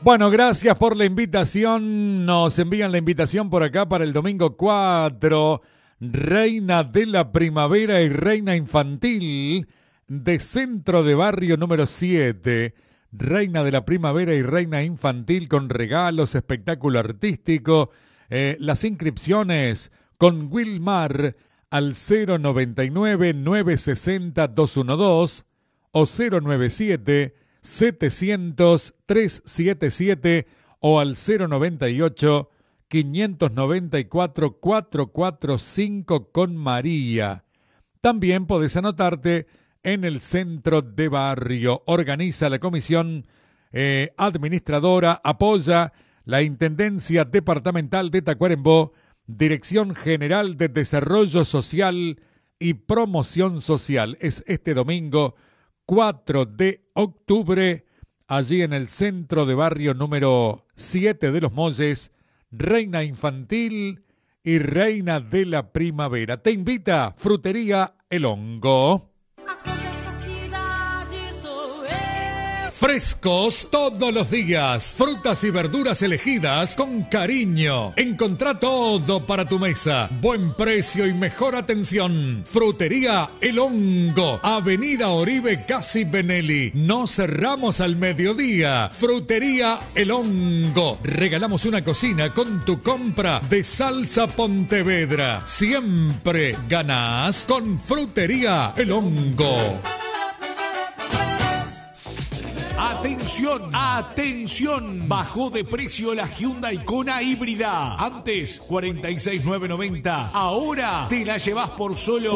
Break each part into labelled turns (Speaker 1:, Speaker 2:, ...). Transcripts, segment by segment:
Speaker 1: Bueno, gracias por la invitación. Nos envían la invitación por acá para el domingo 4. Reina de la Primavera y Reina Infantil de Centro de Barrio número 7. Reina de la Primavera y Reina Infantil con regalos, espectáculo artístico. Las inscripciones con Wilmar al 099-960-212 o 097-700-377 o al 098-594-445 con María. También podés anotarte en el Centro de Barrio. Organiza la comisión administradora, apoya la Intendencia Departamental de Tacuarembó, Dirección General de Desarrollo Social y Promoción Social. Es este domingo 4 de octubre, allí en el Centro de Barrio número 7 de Los Molles, Reina Infantil y Reina de la Primavera. Te invita Frutería El Hongo. Frescos todos los días, frutas y verduras elegidas con cariño. Encontrá todo para tu mesa, buen precio y mejor atención. Frutería El Hongo, Avenida Oribe Casi Benelli. No cerramos al mediodía. Frutería El Hongo. Regalamos una cocina con tu compra de Salsa Pontevedra. Siempre ganás con Frutería El Hongo.
Speaker 2: ¡Atención! ¡Atención! Bajó de precio la Hyundai Kona híbrida. Antes, $46,990. Ahora te la llevas por solo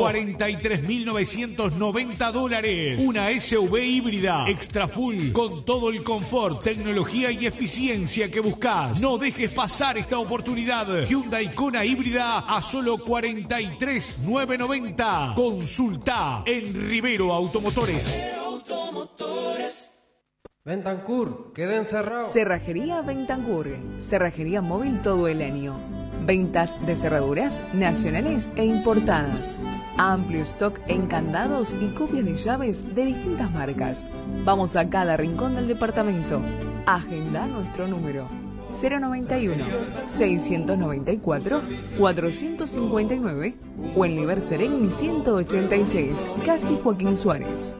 Speaker 2: $43,990. Una SUV híbrida, extra full, con todo el confort, tecnología y eficiencia que buscas. No dejes pasar esta oportunidad. Hyundai Kona híbrida a solo $43,990. Consulta en Rivero Automotores.
Speaker 3: Bentancur, queda encerrado.
Speaker 4: Cerrajería Bentancur, cerrajería móvil todo el año. Ventas de cerraduras nacionales e importadas. Amplio stock en candados y copias de llaves de distintas marcas. Vamos a cada rincón del departamento. Agenda nuestro número 091-694-459 o en Liber Sereni 186, casi Joaquín Suárez.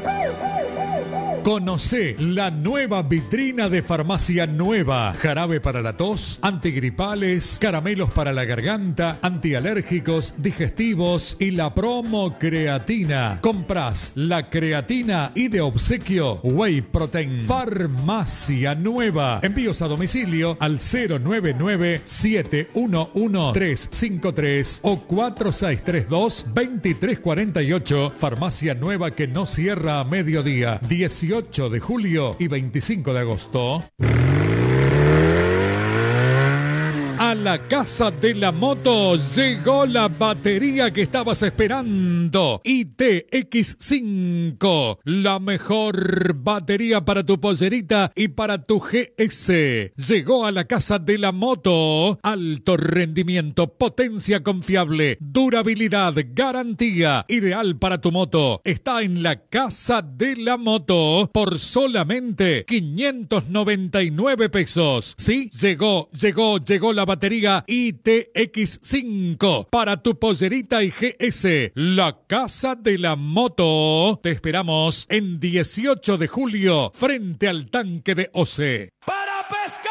Speaker 1: Conocé la nueva vitrina de Farmacia Nueva. Jarabe para la tos, antigripales, caramelos para la garganta, antialérgicos, digestivos y la promo creatina. Comprás la creatina y de obsequio Whey Protein. Farmacia Nueva. Envíos a domicilio al 099-711-353 o 4632-2348. Farmacia Nueva que no cierra a mediodía. 18 de julio y 25 de agosto. A la Casa de la Moto llegó la batería que estabas esperando. ITX5, la mejor batería para tu pollerita y para tu GS. Llegó a la Casa de la Moto. Alto rendimiento, potencia confiable, durabilidad, garantía, ideal para tu moto. Está en la Casa de la Moto por solamente 599 pesos. Sí, llegó la batería ITX5 para tu pollerita y GS. La Casa de la Moto. Te esperamos en 18 de julio frente al tanque de OCE.